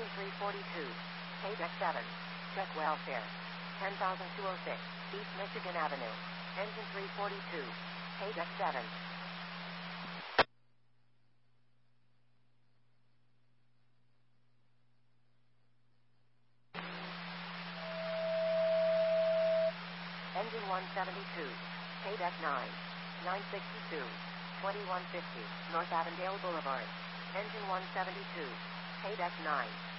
Engine 342. K-Deck 7. Check welfare. 10,206 East Michigan Avenue. Engine 342. K-Deck 7. Engine 172. K-Deck 9. 962. 2150 North Avondale Boulevard. Engine 172. K-Deck 9.